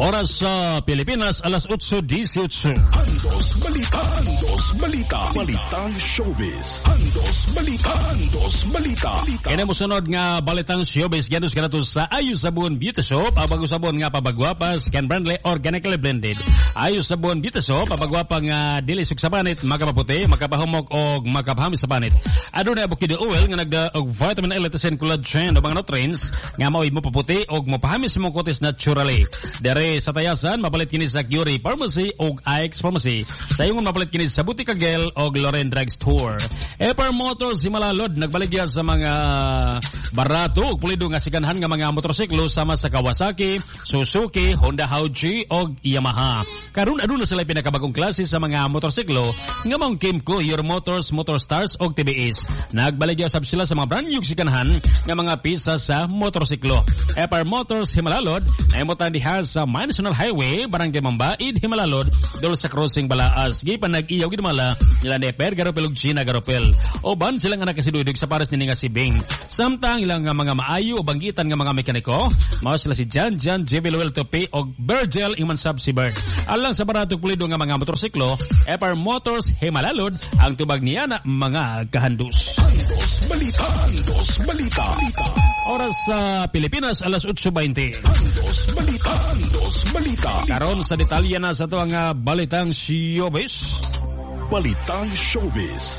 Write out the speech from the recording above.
Oras sa Pilipinas, alas 8:18. Andos Balita. Andos Balita. Balitang showbiz. Andos Balita. Andos Balita. Kaya mo sunod nga balitang showbiz ganus kanato sa Ayos Sabon Beauty Soap. Ang bago sabon nga pabagwapas, Ken Brandley organically blended. Ayos Sabon Beauty Soap, pabagwapa nga dilisok sa panit, makapaputi, makapahumok o makapahamis sa panit. Ano na bukid oil nga nagda og vitamin A, lecithin, collagen o mga nutrients nga maoy mo paputi o mapahamis mo kutis naturally. Dere sa tayasan, mapalit kini sa Curie Pharmacy o IX Pharmacy. Sa ingon mapalit kini sa Butika Gel o Loren Drug Store. Epar Motors Himalalod nagbaligya sa mga barato ug pulido nga siganhan nga mga motorsiklo sama sa Kawasaki, Suzuki, Honda Hauji o Yamaha. Karon aduna sila pinakabagong klase sa mga motorsiklo nga mao Kimco, Your Motors, Motorstars o TBS. Nagbaligya sab sila sa mga brand new siganhan nga mga pisa sa motorsiklo. Epar Motors Himalalod ay mo diha sa National Highway, Barangay Mambaid, Himalalod, dol sa crossing Balaas. Gipan nag-iyaw gidmala nila ni Per Garopel ug Gina Garopel. Oban silang anak kasidudig sa pares ni nga si Bing. Samtang ilang nga mga maayo o banggitan nga mga mekaniko, mao sila si Jan JB Luel Tope o Virgil Imansab si Bert. Alang sa barato pulido nga mga motorsiklo, Epar Motors Himalalod ang tubag niya na mga kahandus. Andos Balita. Andos Balita. Oras sa Pilipinas, alas 8:20. Andos Balita. Andos Balita. Karon sa detalye na sa ito ang balitang showbiz. Balitang showbiz.